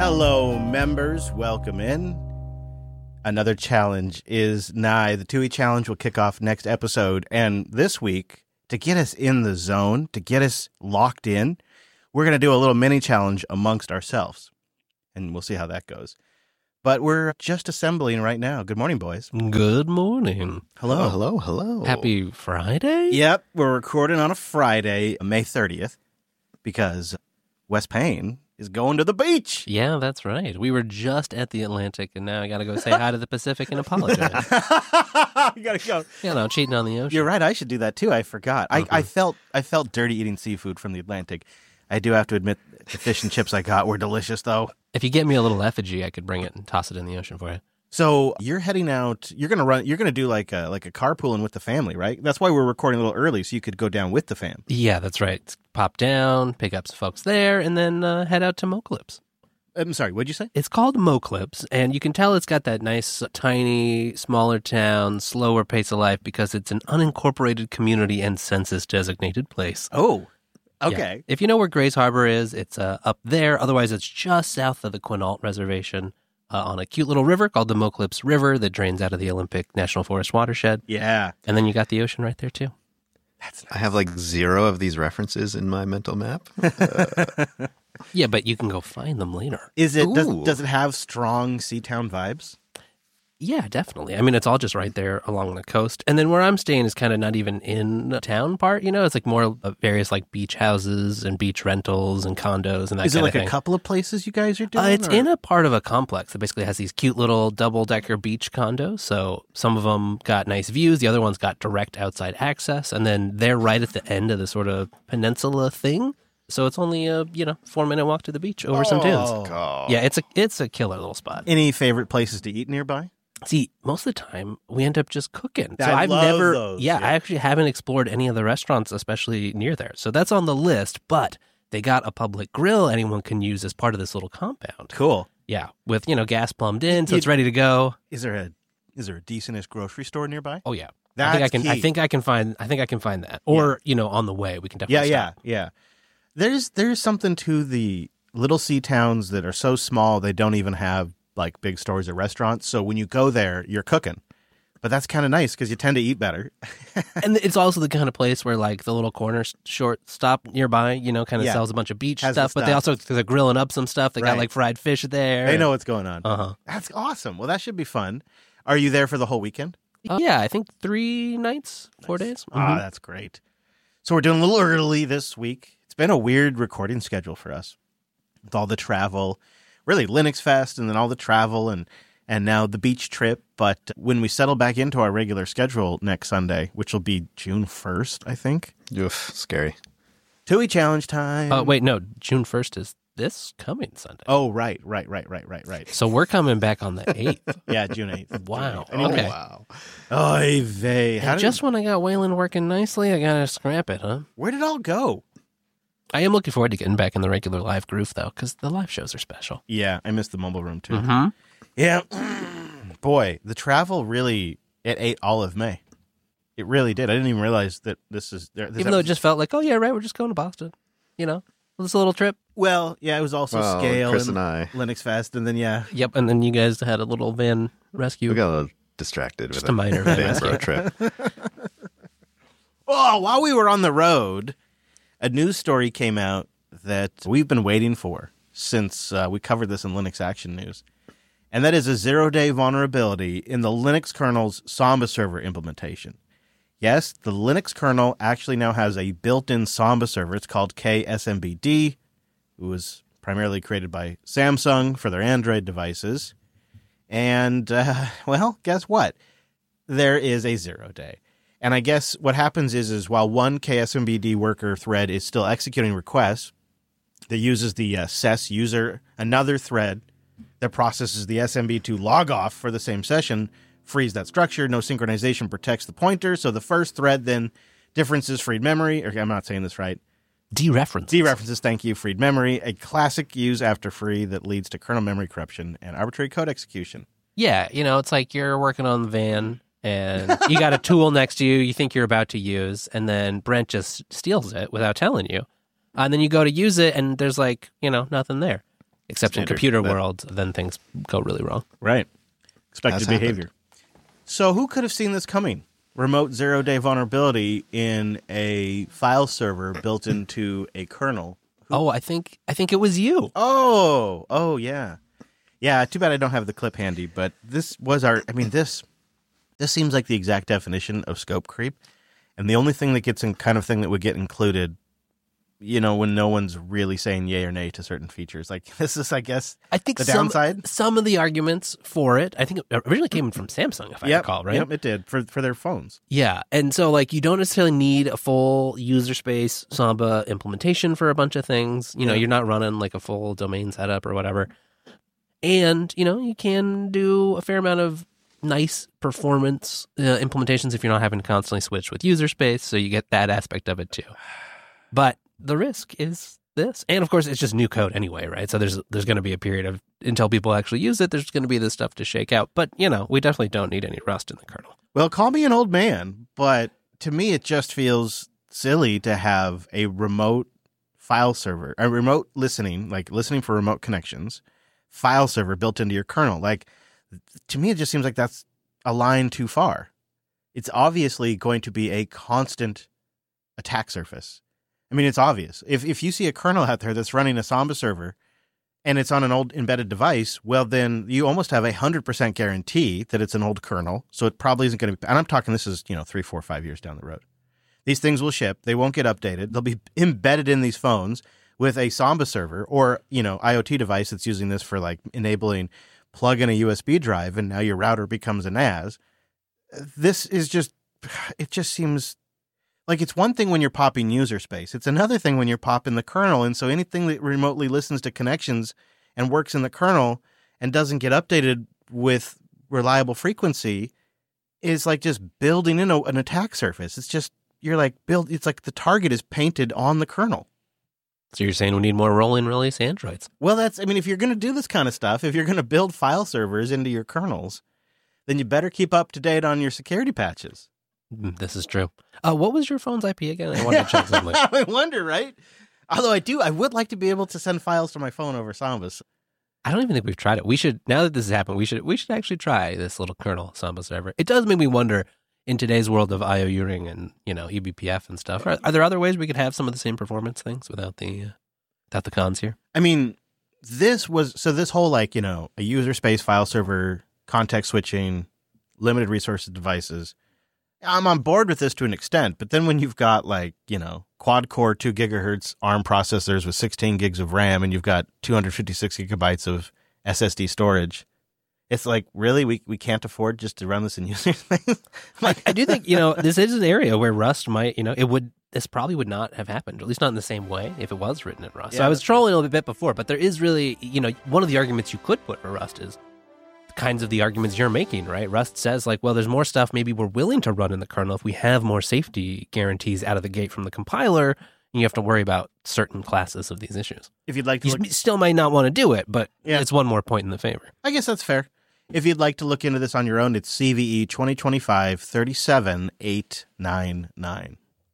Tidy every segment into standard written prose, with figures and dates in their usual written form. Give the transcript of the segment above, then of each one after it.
Hello, members. Welcome in. Another challenge is nigh. The TUI challenge will kick off next episode. And this week, to get us in the zone, to get us locked in, we're going to do a little mini challenge amongst ourselves. And we'll see how that goes. But we're just assembling right now. Good morning, boys. Good morning. Hello. Oh, hello, hello. Happy Friday? Yep, we're recording on a Friday, May 30th, because Wes Payne is going to the beach. Yeah, that's right. We were just at the Atlantic, and now I got to go say hi to the Pacific and apologize. You gotta go. You know, cheating on the ocean. You're right. I should do that too. I forgot. I felt dirty eating seafood from the Atlantic. I do have to admit, the fish and chips I got were delicious, though. If you get me a little effigy, I could bring it and toss it in the ocean for you. So you're heading out. You're gonna do like a carpooling with the family, right? That's why we're recording a little early, so you could go down with the fam. Yeah, that's right. Pop down, pick up some folks there, and then head out to Moclips. I'm sorry. What'd you say? It's called Moclips, and you can tell it's got that nice, tiny, smaller town, slower pace of life because it's an unincorporated community and census-designated place. Oh, okay. Yeah. If you know where Grays Harbor is, it's up there. Otherwise, it's just south of the Quinault Reservation on a cute little river called the Moclips River that drains out of the Olympic National Forest watershed. Yeah. And then you got the ocean right there, too. That's nice. I have like 0 of these references in my mental map. Yeah, but you can go find them later. Is it? Ooh. Does it have strong Seatown vibes? Yeah, definitely. I mean, it's all just right there along the coast. And then where I'm staying is kind of not even in the town part, you know? It's like more of various like beach houses and beach rentals and condos and that Is it kind like of thing. a couple of places you guys are doing? It's or? in a part of a complex that basically has these cute little double-decker beach condos. So some of them got nice views. The other ones got direct outside access. And then they're right at the end of the sort of peninsula thing. So it's only a, 4-minute walk to the beach over some dunes. Oh. Yeah, it's a killer little spot. Any favorite places to eat nearby? See, most of the time we end up just cooking. So I I've love never, those, yeah, yeah. I actually haven't explored any of the restaurants, especially near there. So that's on the list, but they got a public grill anyone can use as part of this little compound. Cool. Yeah, with, gas plumbed in, so it's ready to go. Is there a decentish grocery store nearby? Oh yeah. That's I key. think I can find that. Or, on the way we can definitely stop. Yeah. There's something to the little sea towns that are so small they don't even have like big stores or restaurants. So when you go there, you're cooking. But that's kind of nice because you tend to eat better. And it's also the kind of place where like the little corner short stop nearby, kind of Yeah. sells a bunch of beach Has the stuff, but they stuff. also they're grilling up some stuff. They Right. got like fried fish there. They know what's going on. Uh-huh. That's awesome. Well, that should be fun. Are you there for the whole weekend? Yeah, I think 3 nights, 4 days. Ah, that's great. So we're doing a little early this week. It's been a weird recording schedule for us with all the travel, really Linux Fest, and then all the travel and now the beach trip. But when we settle back into our regular schedule next Sunday, which will be June 1st, I think. Oof, scary. TUI challenge time. Wait, no, June 1st is this coming Sunday. Oh, right. So we're coming back on the 8th. Yeah, June 8th. Wow. Anyway. Okay. Wow. Oy vey. And just when I got Wayland working nicely, I got to scrap it, huh? Where did it all go? I am looking forward to getting back in the regular live groove, though, because the live shows are special. Yeah, I missed the mobile room, too. Mm-hmm. Yeah. Boy, the travel really, it ate all of May. It really did. I didn't even realize that this is there. Even though it just felt like, oh, yeah, right, we're just going to Boston. This little trip. Well, yeah, it was also Well, Scale Chris and and I, Linux Fest, and then, yeah. Yep, and then you guys had a little van rescue. we got a little distracted Just with a minor van Van's rescue. road trip. Oh, while we were on the road, a news story came out that we've been waiting for since we covered this in Linux Action News. And that is a 0-day vulnerability in the Linux kernel's Samba server implementation. Yes, the Linux kernel actually now has a built-in Samba server. It's called KSMBD. It was primarily created by Samsung for their Android devices. And, well, guess what? There is a 0-day. And I guess what happens is while one KSMBD worker thread is still executing requests that uses the SES user, another thread that processes the SMB to log off for the same session, frees that structure. No synchronization protects the pointer. So the first thread then differences freed memory. Or I'm not saying this right. Dereferences, thank you, freed memory. A classic use after free that leads to kernel memory corruption and arbitrary code execution. Yeah, it's like you're working on the van and you got a tool next to you you think you're about to use, and then Brent just steals it without telling you. And then you go to use it and there's like, nothing there. Except Standard, in computer but- world, then things go really wrong. Right. Expected Has behavior. So who could have seen this coming? Remote zero-day vulnerability in a file server built into a kernel. Oh, I think it was you. Oh, yeah. Yeah, too bad I don't have the clip handy, but this was this seems like the exact definition of scope creep. And the only thing that gets in kind of thing that would get included, when no one's really saying yay or nay to certain features. Like this is, I guess, I think the downside. some of the arguments for it, I think it originally came from Samsung, if I recall, right? Yep, it did for their phones. Yeah, and so you don't necessarily need a full user space Samba implementation for a bunch of things. You're not running like a full domain setup or whatever. And, you can do a fair amount of nice performance implementations if you're not having to constantly switch with user space, so you get that aspect of it too. But the risk is this. And of course, it's just new code anyway, right? So there's going to be a period of, until people actually use it, there's going to be this stuff to shake out. But, we definitely don't need any Rust in the kernel. Well, call me an old man, but to me it just feels silly to have a remote file server, a remote listening, like listening for remote connections, file server built into your kernel. Like, to me, it just seems like that's a line too far. It's obviously going to be a constant attack surface. I mean, it's obvious. If you see a kernel out there that's running a Samba server and it's on an old embedded device, well, then you almost have 100% guarantee that it's an old kernel. So it probably isn't going to be, and I'm talking this is, 3, 4, 5 years down the road. These things will ship. They won't get updated. They'll be embedded in these phones with a Samba server or, IoT device that's using this for like enabling plug in a USB drive and now your router becomes a NAS. This is just, it just seems like it's one thing when you're popping user space. It's another thing when you're popping the kernel. And so anything that remotely listens to connections and works in the kernel and doesn't get updated with reliable frequency is like just building in an attack surface. It's just, it's like the target is painted on the kernel. So you're saying we need more rolling release Androids? Well, if you're going to do this kind of stuff, if you're going to build file servers into your kernels, then you better keep up to date on your security patches. This is true. What was your phone's IP again? I wanted to check something. I wonder, right? Although I would like to be able to send files to my phone over Sambas. I don't even think we've tried it. We should, now that this has happened, we should actually try this little kernel Samba server. It does make me wonder, in today's world of IOU ring and, eBPF and stuff, are there other ways we could have some of the same performance things without the cons here? I mean, this whole a user space file server, context switching, limited resources devices, I'm on board with this to an extent, but then when you've got quad core 2 gigahertz ARM processors with 16 gigs of RAM and you've got 256 gigabytes of SSD storage, it's like, really, we can't afford just to run this in user space? I do think, this is an area where Rust might, this probably would not have happened, or at least not in the same way if it was written in Rust. Yeah. So I was trolling a little bit before, but there is really, one of the arguments you could put for Rust is kinds of the arguments you're making, right? Rust says there's more stuff maybe we're willing to run in the kernel if we have more safety guarantees out of the gate from the compiler, and you have to worry about certain classes of these issues. If you'd like to You still might not want to do it, but Yeah. it's one more point in the favor. I guess that's fair. If you'd like to look into this on your own, it's CVE 2025 37899.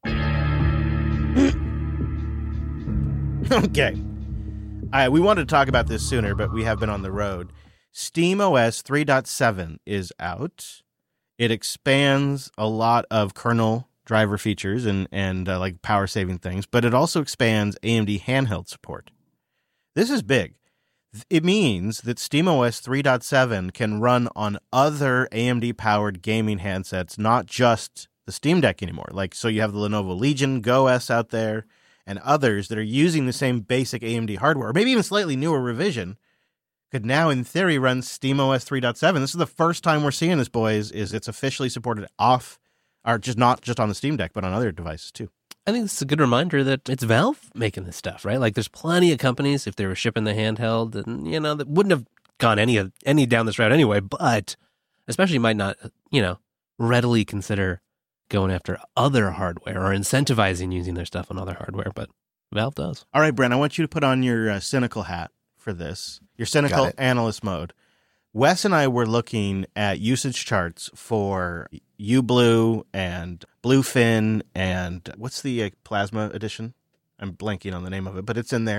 Okay. We wanted to talk about this sooner, but we have been on the road. SteamOS 3.7 is out. It expands a lot of kernel driver features and like power saving things, but it also expands AMD handheld support. This is big. It means that SteamOS 3.7 can run on other AMD-powered gaming handsets, not just the Steam Deck anymore. So you have the Lenovo Legion Go S out there and others that are using the same basic AMD hardware, or maybe even slightly newer revision, could now, in theory, run SteamOS 3.7. This is the first time we're seeing this, boys, is it's officially supported off, or just not just on the Steam Deck, but on other devices, too. I think this is a good reminder that it's Valve making this stuff, right? There's plenty of companies, if they were shipping the handheld, and that wouldn't have gone any down this route anyway, but especially might not, readily consider going after other hardware or incentivizing using their stuff on other hardware, but Valve does. All right, Brent, I want you to put on your cynical hat for this, your cynical analyst mode. Wes and I were looking at usage charts for uBlue and Bluefin and what's the Plasma edition? I'm blanking on the name of it, but it's in there.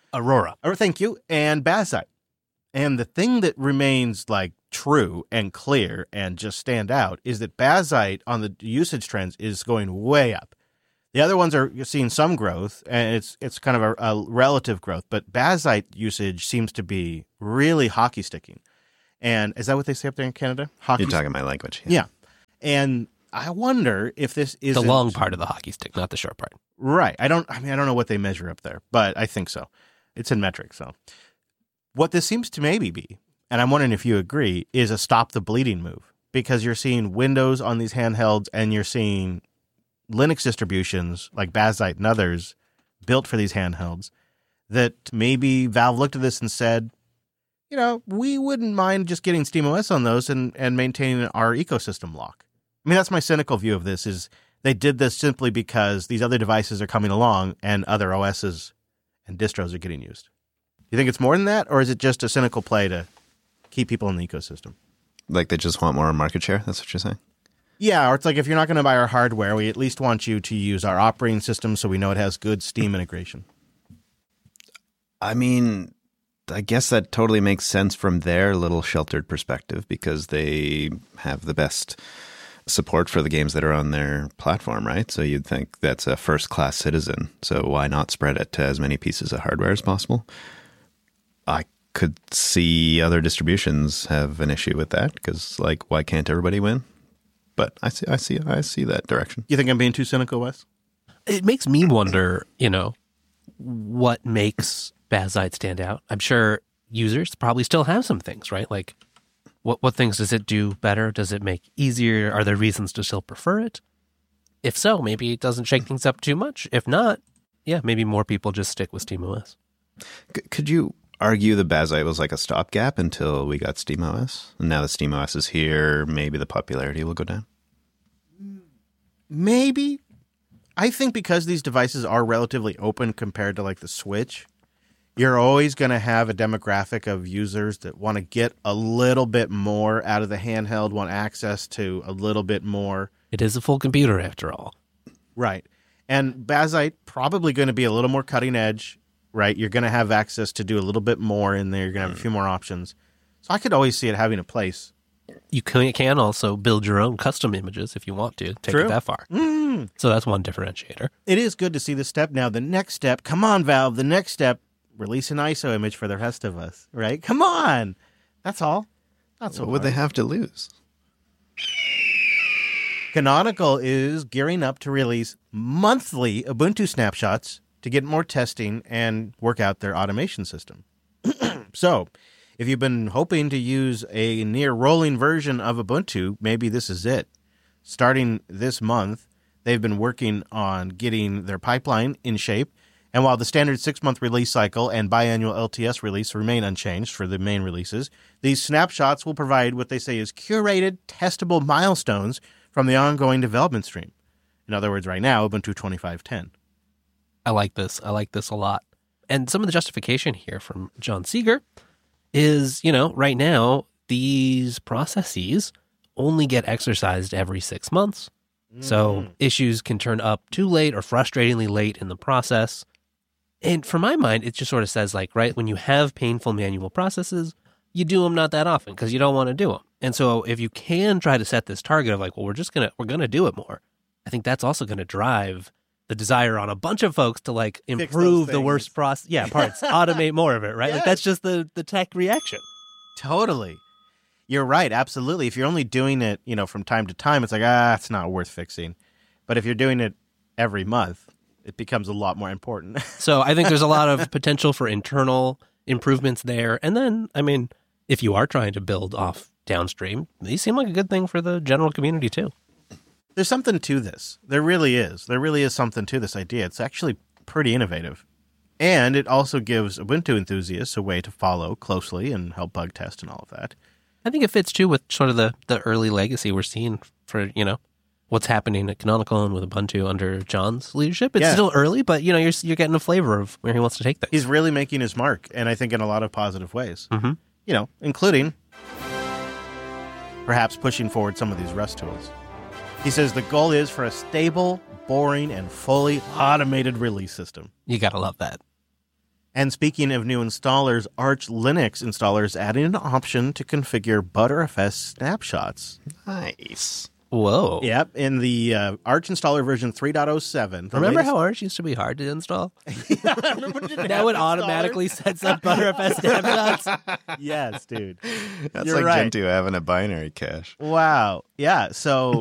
Aurora. Or thank you, and Bazite. And the thing that remains like true and clear and just stand out is that Bazite on the usage trends is going way up. The other ones are seeing some growth, and it's kind of a relative growth, but Bazite usage seems to be really hockey sticking. And is that what they say up there in Canada? You're talking my language. Yeah. And I wonder if this is The long part of the hockey stick, not the short part. Right. I don't know what they measure up there, but I think so. It's in metrics. So what this seems to maybe be, and I'm wondering if you agree, is a stop the bleeding move, because you're seeing Windows on these handhelds and you're seeing Linux distributions like Bazite and others built for these handhelds that maybe Valve looked at this and said, we wouldn't mind just getting SteamOS on those and maintaining our ecosystem lock. I mean, that's my cynical view of this, is they did this simply because these other devices are coming along and other OSs and distros are getting used. Do you think it's more than that, or is it just a cynical play to keep people in the ecosystem? Like they just want more market share? That's what you're saying? Yeah, or it's like, if you're not going to buy our hardware, we at least want you to use our operating system so we know it has good Steam integration. I mean, I guess that totally makes sense from their little sheltered perspective, because they have the best support for the games that are on their platform, right? So you'd think that's a first-class citizen. So why not spread it to as many pieces of hardware as possible? I could see other distributions have an issue with that, because, like, why can't everybody win? But I see that direction. You think I'm being too cynical, Wes? It makes me wonder, what makes Bazite stand out. I'm sure users probably still have some things, right? Like, what things does it do better? Does it make easier? Are there reasons to still prefer it? If so, maybe it doesn't shake things up too much. If not, yeah, maybe more people just stick with SteamOS. Could you argue the Bazite was like a stopgap until we got SteamOS? And now that SteamOS is here, maybe the popularity will go down? Maybe. I think because these devices are relatively open compared to like the Switch, you're always going to have a demographic of users that want to get a little bit more out of the handheld, want access to a little bit more. It is a full computer after all. Right. And Bazite probably going to be a little more cutting edge, right? You're going to have access to do a little bit more in there. You're going to have a few more options. So I could always see it having a place. You can also build your own custom images if you want to. Take it that far. So that's one differentiator. It is good to see this step. Now, the next step, come on, Valve, the next step, release an ISO image for the rest of us, right? Come on. That's all. Not so What would they have to lose? Canonical is gearing up to release monthly Ubuntu snapshots to get more testing and work out their automation system. So, if you've been hoping to use a near rolling version of Ubuntu, maybe this is it. Starting this month, they've been working on getting their pipeline in shape. And while the standard 6-month release cycle and biannual LTS release remain unchanged for the main releases, these snapshots will provide what they say is curated, testable milestones from the ongoing development stream. In other words, right now, Ubuntu 25.10. I like this. I like this a lot. And some of the justification here from John Seeger is, right now, these processes only get exercised every 6 months. So issues can turn up too late or frustratingly late in the process. And for my mind, it just sort of says, like, right, when you have painful manual processes, you do them not that often because you don't want to do them. And so if you can try to set this target of like, well, we're going to do it more, I think that's also going to drive the desire on a bunch of folks to like improve the worst parts, automate more of it, right? Yes. Like that's just the tech reaction. Totally. You're right. Absolutely. If you're only doing it, from time to time, it's like, it's not worth fixing. But if you're doing it every month, it becomes a lot more important. So I think there's a lot of potential for internal improvements there. And then, if you are trying to build off downstream, these seem like a good thing for the general community too. There's something to this. There really is. There really is something to this idea. It's actually pretty innovative. And it also gives Ubuntu enthusiasts a way to follow closely and help bug test and all of that. I think it fits too with sort of the early legacy we're seeing for, what's happening at Canonical and with Ubuntu under John's leadership. It's still early, but, you're getting a flavor of where he wants to take things. He's really making his mark, and I think in a lot of positive ways. Mm-hmm. Including perhaps pushing forward some of these Rust tools. He says the goal is for a stable, boring, and fully automated release system. You gotta love that. And speaking of new installers, Arch Linux installers adding an option to configure Btrfs snapshots. Nice. Whoa. Yep, in the Arch installer version 3.07. Remember how Arch used to be hard to install? Now it automatically sets up Btrfs snapshots. Yes, dude. That's You're like right. Gentoo having a binary cache. Wow. Yeah, so